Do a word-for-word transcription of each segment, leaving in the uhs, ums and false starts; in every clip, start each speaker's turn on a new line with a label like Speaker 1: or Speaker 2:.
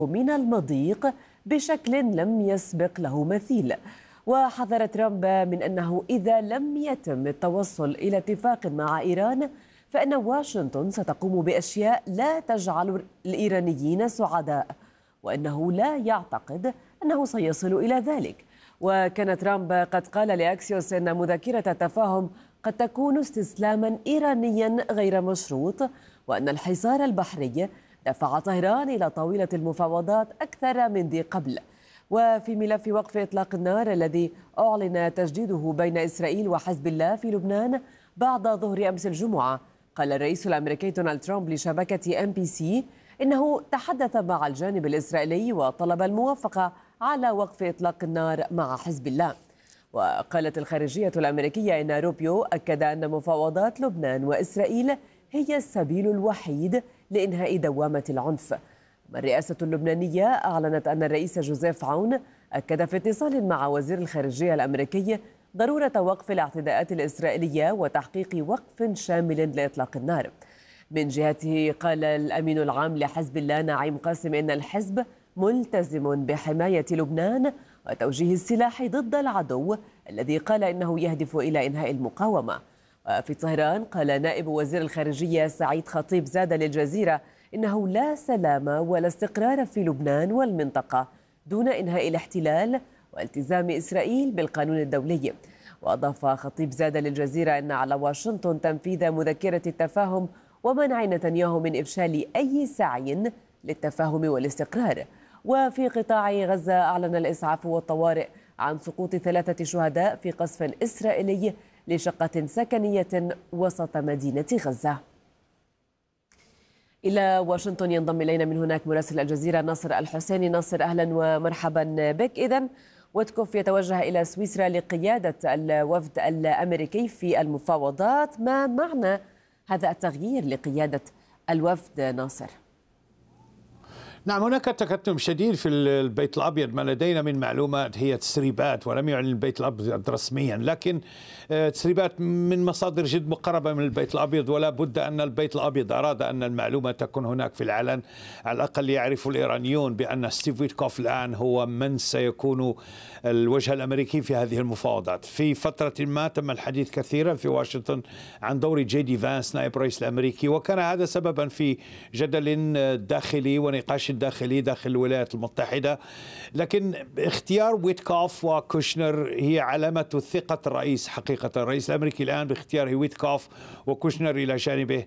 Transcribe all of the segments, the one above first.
Speaker 1: من المضيق بشكل لم يسبق له مثيل. وحذر ترامب من أنه إذا لم يتم التوصل إلى اتفاق مع إيران فإن واشنطن ستقوم بأشياء لا تجعل الإيرانيين سعداء، وأنه لا يعتقد أنه سيصل إلى ذلك. وكان ترامب قد قال لأكسيوس أن مذكرة التفاهم قد تكون استسلاما إيرانيا غير مشروط، وأن الحصار البحري دفع طهران إلى طاولة المفاوضات أكثر من ذي قبل. وفي ملف وقف إطلاق النار الذي أعلن تجديده بين إسرائيل وحزب الله في لبنان بعد ظهر أمس الجمعة، قال الرئيس الأمريكي دونالد ترامب لشبكة إم بي سي إنه تحدث مع الجانب الإسرائيلي وطلب الموافقة على وقف إطلاق النار مع حزب الله. وقالت الخارجية الأمريكية إن روبيو أكد أن مفاوضات لبنان وإسرائيل هي السبيل الوحيد لإنهاء دوامة العنف. الرئاسة اللبنانية أعلنت أن الرئيس جوزيف عون أكد في اتصال مع وزير الخارجية الأمريكي ضرورة وقف الاعتداءات الإسرائيلية وتحقيق وقف شامل لإطلاق النار. من جهته قال الأمين العام لحزب الله نعيم قاسم إن الحزب ملتزم بحماية لبنان وتوجيه السلاح ضد العدو الذي قال إنه يهدف إلى إنهاء المقاومة. وفي طهران قال نائب وزير الخارجية سعيد خطيب زاد للجزيرة إنه لا سلام ولا استقرار في لبنان والمنطقة دون إنهاء الاحتلال والتزام إسرائيل بالقانون الدولي. وأضاف خطيب زاد للجزيرة أن على واشنطن تنفيذ مذكرة التفاهم ومنع نتنياهو من إفشال أي سعي للتفاهم والاستقرار. وفي قطاع غزة أعلن الإسعاف والطوارئ عن سقوط ثلاثة شهداء في قصف إسرائيلي لشقة سكنية وسط مدينة غزة. إلى واشنطن ينضم إلينا من هناك مراسل الجزيرة ناصر الحسيني. ناصر، أهلا ومرحبا بك. إذن ويتكوف يتوجه إلى سويسرا لقيادة الوفد الأمريكي في المفاوضات، ما معنى هذا التغيير لقيادة الوفد ناصر؟
Speaker 2: نعم، هناك تكتم شديد في البيت الأبيض. ما لدينا من معلومات هي تسريبات، ولم يعلن البيت الأبيض رسميا، لكن تسريبات من مصادر جد مقربة من البيت الأبيض، ولا بد أن البيت الأبيض أراد أن المعلومة تكون هناك في العلن. على الأقل يعرف الإيرانيون بأن ستيف ويتكوف الآن هو من سيكون الوجه الأمريكي في هذه المفاوضات. في فترة ما تم الحديث كثيرا في واشنطن عن دور جي دي فانس نائب الرئيس الأمريكي، وكان هذا سببا في جدل داخلي ونقاش الداخلي داخل الولايات المتحدة. لكن اختيار ويتكوف وكوشنر هي علامة ثقة الرئيس. حقيقة الرئيس الأمريكي الآن باختياره ويتكوف وكوشنر إلى جانبه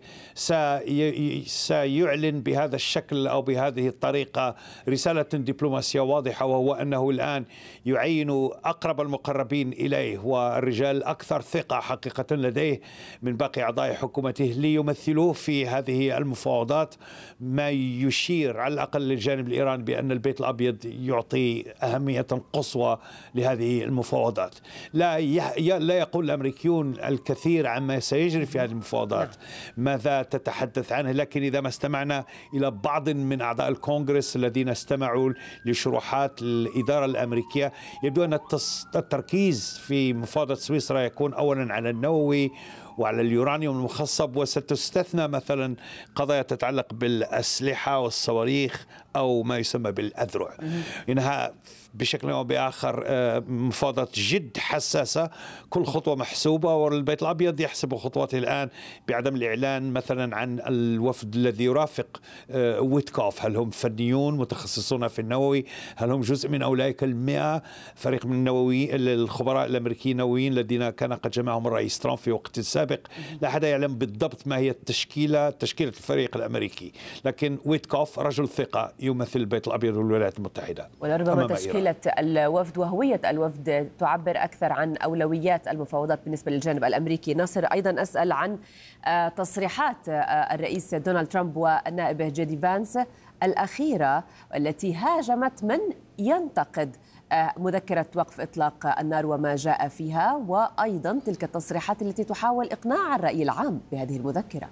Speaker 2: سيعلن بهذا الشكل أو بهذه الطريقة رسالة دبلوماسية واضحة، وهو أنه الآن يعين أقرب المقربين إليه والرجال الأكثر ثقة حقيقة لديه من باقي أعضاء حكومته ليمثلوه في هذه المفاوضات، ما يشير على الأقل للجانب الإيراني بأن البيت الأبيض يعطي أهمية قصوى لهذه المفاوضات. لا لا يقول الأمريكيون الكثير عما سيجري في هذه المفاوضات، ماذا تتحدث عنه، لكن إذا ما استمعنا إلى بعض من أعضاء الكونغرس الذين استمعوا لشروحات الإدارة الأمريكية، يبدو أن التركيز في مفاوضة سويسرا يكون أولا على النووي وعلى اليورانيوم المخصب، وستستثنى مثلا قضايا تتعلق بالأسلحة والصواريخ أو ما يسمى بالأذرع. إنها بشكل أو بآخر مفاوضات جد حساسة، كل خطوة محسوبة، والبيت الأبيض يحسب خطواته الآن بعدم الإعلان مثلا عن الوفد الذي يرافق ويتكوف. هل هم فنيون متخصصون في النووي؟ هل هم جزء من أولئك المئة فريق من النووي الخبراء الأمريكيين النوويين الذين كان قد جمعهم الرئيس ترامب في وقت سابق؟ لا أحد يعلم بالضبط ما هي التشكيلة تشكيلة الفريق الأمريكي، لكن ويتكوف رجل ثقة يمثل البيت الأبيض والولايات المتحدة.
Speaker 1: ولربما تشكيلة الوفد وهوية الوفد تعبر أكثر عن أولويات المفاوضات بالنسبة للجانب الأمريكي. ناصر، أيضا أسأل عن تصريحات الرئيس دونالد ترامب ونائبه جي دي فانس الأخيرة التي هاجمت من ينتقد مذكرة وقف إطلاق النار وما جاء فيها، وأيضا تلك التصريحات التي تحاول إقناع الرأي العام بهذه المذكرة.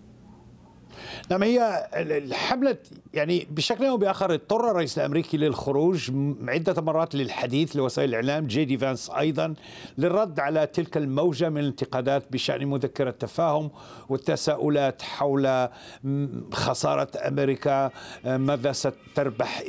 Speaker 2: نعم، هي الحملة يعني بشكل أو بآخر اضطر الرئيس الأمريكي للخروج عدة مرات للحديث لوسائل الإعلام، جي دي فانس أيضا للرد على تلك الموجة من الانتقادات بشأن مذكرة التفاهم والتساؤلات حول خسارة أمريكا، ماذا ستربح